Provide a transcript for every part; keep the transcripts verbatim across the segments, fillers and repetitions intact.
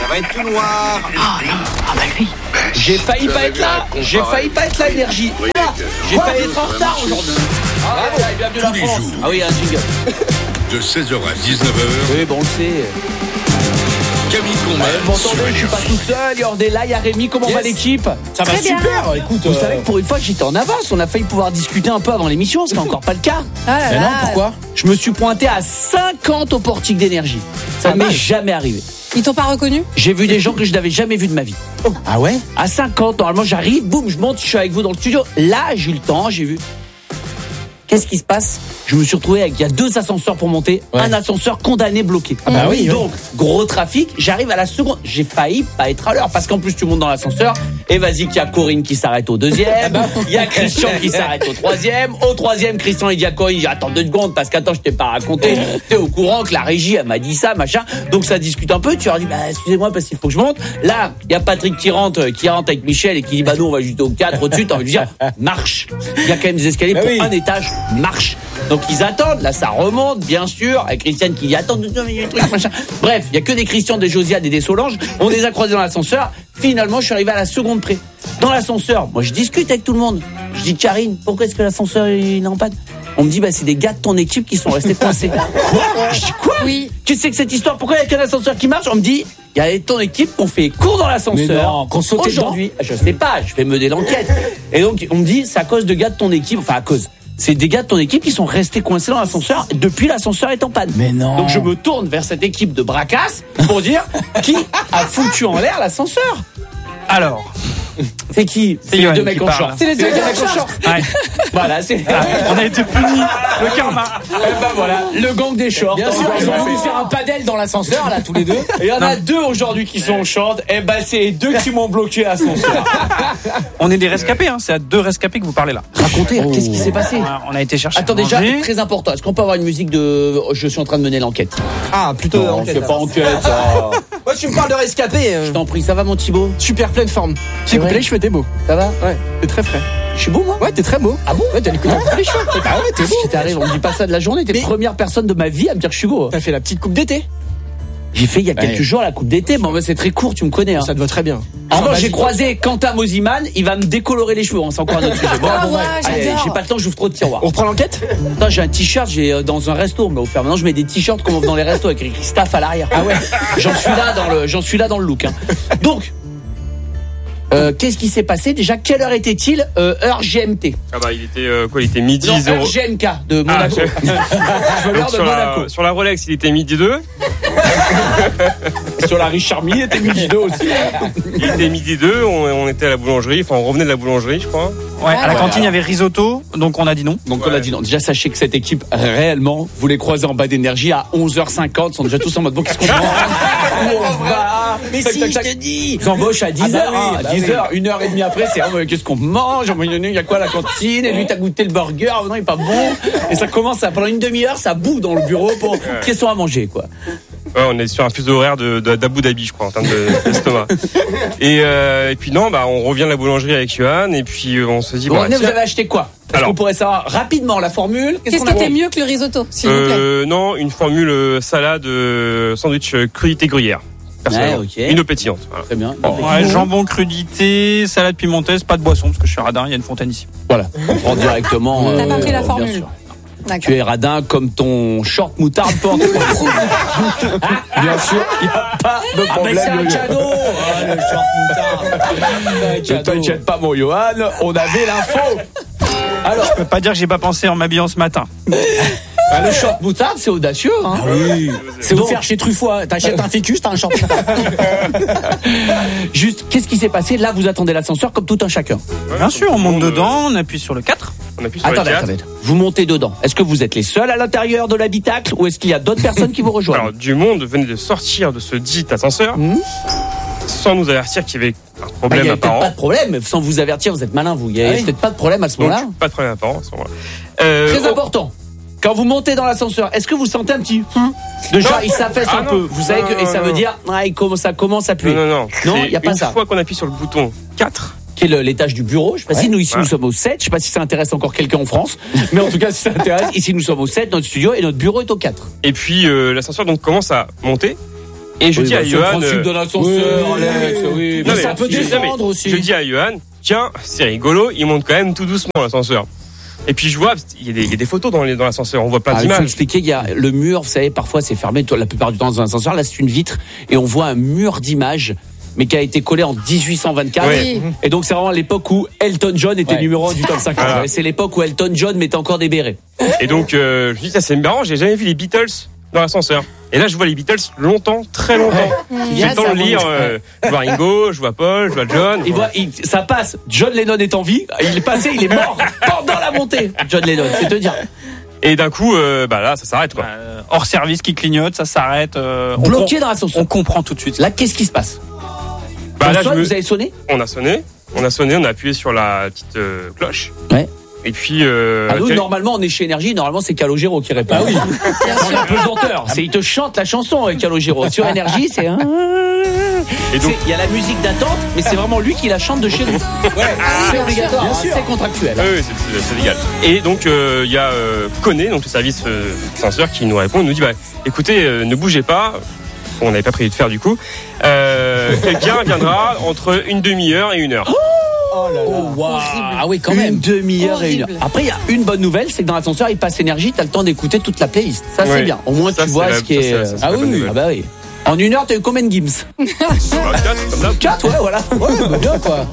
Ça va être tout noir. Ah, ah bah lui. J'ai failli pas être là. J'ai failli pas être là, énergie. J'ai failli être en retard aujourd'hui. Ah ouais, bienvenue la France. Ah oui, un jingle. De seize heures à dix-neuf heures. Oui, bon, on le sait. Camille Combal. Vous m'entendez, je suis pas tout seul. Yord est là, il y a Rémi. Comment yes. va l'équipe? Ça va super. Écoute, vous euh... savez que pour une fois, j'étais en avance. On a failli pouvoir discuter un peu avant l'émission. Ce n'est encore pas le cas. Ah là là. Non, pourquoi? Je me suis pointé à cinquante au portique d'énergie. Ça ne m'est jamais arrivé. Ils t'ont pas reconnu? J'ai vu des gens que je n'avais jamais vus de ma vie. Oh. Ah ouais? À cinquante, normalement, j'arrive, boum, je monte, je suis avec vous dans le studio. Là, j'ai eu le temps, j'ai vu. Qu'est-ce qui se passe? Je me suis retrouvé avec, il y a deux ascenseurs pour monter, ouais. Un ascenseur condamné bloqué. Ah bah oui, donc, oui. Gros trafic, j'arrive à la seconde. J'ai failli pas être à l'heure parce qu'en plus tu montes dans l'ascenseur et vas-y qu'il y a Corinne qui s'arrête au deuxième, il y a Christian qui s'arrête au troisième, au troisième Christian il dit à Corinne, attends deux secondes parce qu'attends je t'ai pas raconté, t'es au courant que la régie elle m'a dit ça machin, donc ça discute un peu, tu leur dis bah excusez-moi parce qu'il faut que je monte. Là il y a Patrick qui rentre, qui rentre avec Michel et qui dit bah nous on va juste au quatre au-dessus, t'as envie de dire marche, il y a quand même des escaliers bah pour oui. Un étage, marche. Donc ils attendent, là ça remonte bien sûr, avec Christiane qui dit attends, il y a un truc machin. Bref, il y a que des Christian, des Josiane et des Solange. On les a croisés dans l'ascenseur. Finalement, je suis arrivé à la seconde près. Dans l'ascenseur, moi je discute avec tout le monde. Je dis Karine, pourquoi est-ce que l'ascenseur il est en panne? On me dit bah c'est des gars de ton équipe qui sont restés coincés. Quoi? Je dis quoi? Oui. Tu sais que cette histoire, pourquoi il y a qu'un ascenseur qui marche? On me dit il y a ton équipe qu'on fait cours dans l'ascenseur. Qu'on sautait aujourd'hui. Je sais pas, je vais mener l'enquête. Et donc on me dit c'est à cause de gars de ton équipe, enfin à cause. C'est des gars de ton équipe qui sont restés coincés dans l'ascenseur depuis l'ascenseur est en panne. Mais non. Donc je me tourne vers cette équipe de bracasse pour dire qui a foutu en l'air l'ascenseur. Alors, c'est qui? C'est, c'est les deux mecs en short. C'est les deux mecs en short. Ouais. Voilà, c'est. On a été punis. Le karma. Et ben voilà, le gang des shorts. Bien sûr, ils ont voulu faire un padel dans l'ascenseur là tous les deux. Et il y en a deux aujourd'hui qui sont en short. Et ben c'est les deux qui m'ont bloqué l'ascenseur. On est des rescapés, hein. C'est à deux rescapés que vous parlez là. Racontez, oh. Qu'est-ce qui s'est passé? On a été chercher. Attends déjà, très important. Est-ce qu'on peut avoir une musique de je suis en train de mener l'enquête? Ah plutôt. Non, enquête. C'est pas enquête. Ça. Moi tu me parles de rescapés. Euh... Je t'en prie, ça va mon Thibaut? Super pleine forme. Tu coupé les cheveux, t'es beau. Ça va? Ouais. T'es très frais. Je suis beau moi? Ouais, t'es très beau. Ah bon? Ouais, t'as les coupes les cheveux. Ah ouais, t'es beau. Qu'est-ce qui t'arrive? On me dit pas ça de la journée. T'es la première personne de ma vie à me dire que je suis beau. T'as fait la petite coupe d'été? J'ai fait il y a quelques ouais. jours la coupe d'été. Bon, c'est très court, tu me connais. Hein. Ça te va très bien. Alors j'ai croisé Quentin Mosiman, il va me décolorer les cheveux. C'est encore un autre sujet. Bon, ah bon, ouais, allez, j'ai pas le temps, j'ouvre trop de tiroirs. On reprend l'enquête? Attends, j'ai un t-shirt, j'ai dans un resto, on me l'a offert. Maintenant, je mets des t-shirts comme dans les restos avec écrit staff à l'arrière. Ah ouais. J'en suis là dans le, j'en suis là dans le look. Hein. Donc. Euh, qu'est-ce qui s'est passé déjà? Quelle heure était-il? euh, Heure G M T. Ah bah il était euh, quoi? Il était midi non, zéro. Heure G M K de Monaco. Ah, je... je Donc, sur, de la, Monaco. Sur la Rolex, il était midi deux. Sur la Richard Mille, il était midi deux aussi. Il était midi deux. On, on était à la boulangerie. Enfin, on revenait de la boulangerie, je crois. Ouais. À la ouais, cantine, il y avait risotto. Donc on a dit non. Donc ouais. on a dit non. Déjà sachez que cette équipe réellement, vous les croisez en bas d'énergie à onze heures cinquante, ils sont déjà tous en mode bon qu'est-ce qu'on prend? Où on va? Mais tac, si tac, tac. Je te dis. Ils embauchent à dix heures, ah bah oui, bah dix heures, oui. Une heure et demie après, c'est oh, qu'est-ce qu'on mange? Il y a quoi à la cantine? Et lui t'as goûté le burger, oh, non il est pas bon. Et ça commence à, pendant une demi-heure, ça boue dans le bureau pour ouais. Qu'est-ce qu'on va manger quoi. Ouais, on est sur un fuseau horaire de, de, d'Abu Dhabi, je crois, en termes de, d'estomac. Et, euh, et puis non, bah on revient de la boulangerie avec Johan et puis on se dit. Bon, bah, vous avez acheté quoi? Est-ce Alors, qu'on pourrait savoir rapidement la formule? Qu'est-ce, Qu'est-ce qui était mieux que le risotto, s'il vous plaît? euh, Non, une formule euh, salade, euh, sandwich euh, crudité gruyère. Ouais, okay. Une eau pétillante. Voilà. Très bien. Bon, ouais, jambon crudité, salade pimenteuse, pas de boisson parce que je suis radin, il y a une fontaine ici. Voilà, on prend directement. T'as euh, pas pris la formule. Tu es radin comme ton short moutarde porte. Bien sûr, il n'y a pas de problème. Ah mais c'est un cadeau. Ah, le short moutarde. Ne t'inquiète pas mon Johan, on avait l'info. Alors, je peux pas dire que j'ai pas pensé en m'habillant ce matin. Bah, le short moutarde, c'est audacieux. Hein. Ah oui. C'est offert chez Truffaut. T'achètes un ficus, t'as un short moutarde. Juste, qu'est-ce qui s'est passé? Là, vous attendez l'ascenseur comme tout un chacun. Ouais, bien sûr, on monte dedans, on appuie sur le quatre. On appuie sur attendez, le quatre. attendez. Vous montez dedans. Est-ce que vous êtes les seuls à l'intérieur de l'habitacle ou est-ce qu'il y a d'autres personnes qui vous rejoignent? Alors, du monde venait de sortir de ce dit ascenseur mmh. sans nous avertir qu'il y avait un problème bah, il y apparent. Pas de problème, sans vous avertir, vous êtes malin, vous. Il y a ah oui. peut-être pas de problème à ce moment-là. Donc, pas de problème apparent à ce moment-là. Euh, Très oh. important. Quand vous montez dans l'ascenseur, est-ce que vous sentez un petit hum de genre il s'affaisse ah un non. peu? Vous savez que et ça veut dire ah, il commence, ça commence à puer. Non non non. Non, il y a pas une ça. Une fois qu'on appuie sur le bouton quatre, qui est le, l'étage du bureau, je sais pas ouais. si nous ici ouais. nous sommes au sept, je sais pas si ça intéresse encore quelqu'un en France, mais en tout cas si ça intéresse, ici nous sommes au sept, notre studio et notre bureau est au quatre. Et puis euh, l'ascenseur donc commence à monter. Ouais. Et je Oui, dis bah, à c'est Johan. le principe euh, de l'ascenseur, oui, Alex. oui, Oui, mais mais ça peut je- descendre non, mais aussi. Je dis à Johan, tiens, c'est rigolo, il monte quand même tout doucement l'ascenseur. Et puis je vois, il y a des, il y a des photos dans, les, dans l'ascenseur, on voit plein Ah, il faut d'images. expliquer, il y a le mur, vous savez, parfois c'est fermé, toi, la plupart du temps dans un ascenseur, là c'est une vitre, et on voit un mur d'images, mais qui a été collé en dix-huit cent vingt-quatre. Oui. Et donc c'est vraiment l'époque où Elton John était Ouais. numéro un du top cinquante. Voilà. Et c'est l'époque où Elton John mettait encore des bérets. Et donc euh, je me dis, ça c'est marrant, j'ai jamais vu les Beatles dans l'ascenseur. Et là je vois les Beatles longtemps, très longtemps. J'ai le temps de lire, euh, je vois Ringo, je vois Paul, je vois John. Il voit, il- ça passe, John Lennon est en vie, il est passé, il est mort pendant la montée. John Lennon, c'est te dire. Et d'un coup, euh, bah là ça s'arrête quoi. Euh, hors service qui clignote, ça s'arrête. euh, on Bloqué com- dans l'ascenseur. On comprend tout de suite. Là, qu'est-ce qui se passe? Bah On là, je sonne, me- vous avez sonné? on a sonné, on a sonné, on a appuyé sur la petite euh, cloche. Ouais. Et puis euh, Ah, nous, quel- normalement, on est chez Énergie, normalement, c'est Calogero qui répond. Ah oui. C'est un pesanteur. C'est, il te chante la chanson, euh, Calogero. Sur Énergie, c'est un... Et donc- C'est- il y a la musique d'attente, mais c'est vraiment lui qui la chante de chez nous. C'est obligatoire, bien hein, sûr. c'est contractuel. Ah oui, c'est, c'est- c'est légal. Et donc il euh, y a euh, Coné, donc le service euh, censeur, qui nous répond, il nous dit bah écoutez, euh, ne bougez pas. On n'avait pas prévu de faire du coup. Euh, quelqu'un viendra entre une demi-heure et une heure. Oh là là. Oh, Waouh. horrible. Ah oui, quand Une même. demi-heure et une heure. Horrible. Après, il y a une bonne nouvelle, c'est que dans l'ascenseur, il passe Énergie, t'as le temps d'écouter toute la playlist. Ça, c'est Ouais. bien. Au moins, Ça, tu c'est vois la- ce qui ça, est. c'est- ça, c'est ah la oui, bonne oui, nouvelle. ah bah oui. En une heure, t'as eu combien de Gims? vingt-quatre, comme d'hab. Quatre, ouais, voilà. Ouais, bah bien quoi.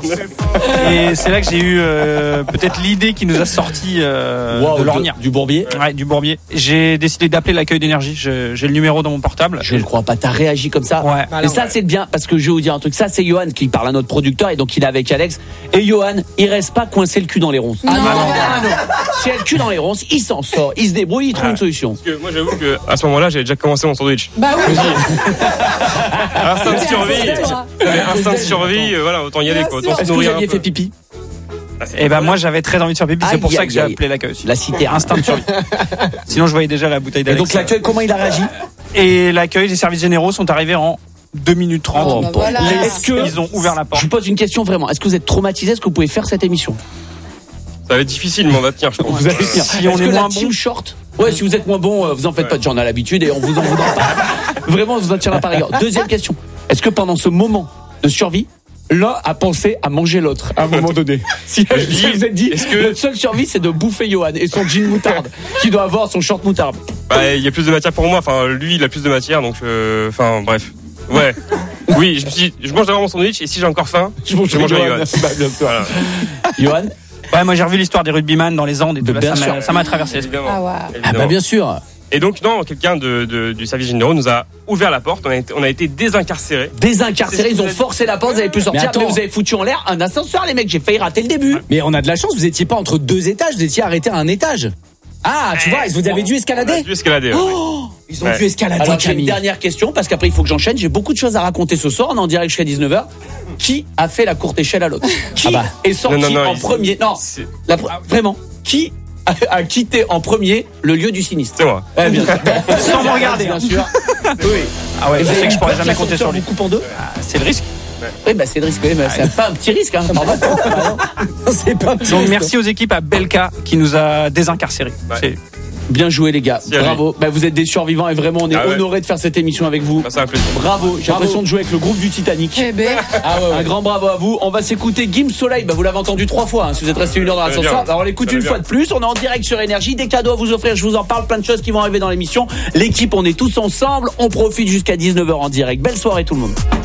Et c'est là que j'ai eu euh, peut-être l'idée qui nous a sorti euh, Wow, de l'ornière. Du Bourbier. Ouais, du Bourbier. J'ai décidé d'appeler l'accueil d'énergie. Je- J'ai le numéro dans mon portable. Je ne crois pas, t'as réagi comme ça. Ouais. Mais ça, c'est bien, parce que je vais vous dire un truc. Ça, c'est Johan qui parle à notre producteur, et donc il est avec Alex. Et Johan, il reste pas coincé le cul dans les ronces. Non. Ah non, ah non. S'il a le cul dans les ronces, il s'en sort, il se débrouille, il trouve Ah. une solution. Parce que moi j'avoue que à ce moment-là j'avais déjà commencé mon sandwich. Bah oui. Instinct de C'était survie. assez, toi. J'avais instinct de survie, euh, voilà, autant y aller Bien quoi. sûr. Autant se Est-ce que vous nourrir un aviez peu. fait pipi? Ah, c'est Et ben pas moi j'avais très envie de faire pipi, c'est Aïe, pour ça aïe, que j'ai aïe. appelé l'accueil aussi. La cité. Instinct de survie. Sinon je voyais déjà la bouteille Et d'Alex. donc l'accueil, comment il a réagi? Et l'accueil des services généraux sont arrivés en deux minutes trente. Oh, bah voilà. Est-ce que Ils ont ouvert la Je porte. vous pose une question vraiment. Est-ce que vous êtes traumatisé? Est-ce que vous pouvez faire cette émission? Ça va être difficile, mais on va tenir, je pense. Vous allez tenir. Si on Est-ce est que la moins team bon- short? Ouais, si vous êtes moins bon, euh, vous en faites pas. J'en ai l'habitude et on vous en voudra pas. Vraiment, on vous en tiendra par rigueur. Deuxième question. Est-ce que pendant ce moment de survie, l'un a pensé à manger l'autre à un moment donné? Si je dis, si vous êtes dit, est-ce que- notre seule survie, c'est de bouffer Johan et son jean moutarde, qui doit avoir son short moutarde. Bah, il y a plus de matière pour moi. Enfin, lui, il a plus de matière, donc, euh, enfin, bref. Ouais. Oui, je me suis dit, je mange d'abord mon sandwich et si j'ai encore faim, Je mange mangerai Johan. Johan. Bah, bien sûr. Voilà. Johan? Ouais, moi j'ai revu l'histoire des rugbyman dans les Andes et tout. Bien Là, ça sûr. m'a- ça m'a traversé l'esprit. Évidemment. Ah ouais. Ah Évidemment. bah bien sûr. Et donc, non, quelqu'un de, de- du service généraux nous a ouvert la porte. On a été, on a été désincarcérés. Désincarcérés, ils ont forcé la porte, vous avez pu sortir, mais, attends. vous avez foutu en l'air un ascenseur, les mecs, j'ai failli rater le début. Mais on a de la chance, vous étiez pas entre deux étages, vous étiez arrêté à un étage. Ah, tu vois, vous avez dû On a escalader. dû escalader. ouais. Ils ont Ouais. dû escalader, Alors j'ai une Camille. dernière question, parce qu'après il faut que j'enchaîne, j'ai beaucoup de choses à raconter ce soir, on est en direct jusqu'à dix-neuf heures. Qui a fait la courte échelle à l'autre? Qui Ah bah. est sorti Non, non, non, en il- premier? Non, C'est la pr- vraiment, qui a, a quitté en premier le lieu du sinistre? c'est moi. Eh, bien sûr. Sans me regarder, bien hein. sûr. Oui. Ah ouais, Et je vous sais avez que je pourrais peur jamais que compter sur l'ascenseur lui. vous coupe en deux? Ah, c'est le risque. Oui, bah c'est le risque, oui, mais c'est pas un petit risque, hein. Pardon. C'est pas un petit Donc resto. merci aux équipes à Belka qui nous a désincarcérés. Ouais. C'est- Bien joué les gars, Merci à bravo. Bah, vous êtes des survivants et vraiment on est Ah ouais. honorés de faire cette émission avec vous. Bah, c'est un plaisir. Bravo, j'ai Bravo. l'impression de jouer avec le groupe du Titanic. Eh ben. Ah ouais, Un ouais. grand bravo à vous. On va s'écouter Gims Soleil. Bah, vous l'avez entendu trois fois. Hein, si vous êtes resté une heure dans Ça va l'ascenseur, bien. bah, on l'écoute Ça va une bien. fois de plus. On est en direct sur Énergie. Des cadeaux à vous offrir. Je vous en parle. Plein de choses qui vont arriver dans l'émission. L'équipe, on est tous ensemble. On profite jusqu'à dix-neuf heures en direct. Belle soirée tout le monde.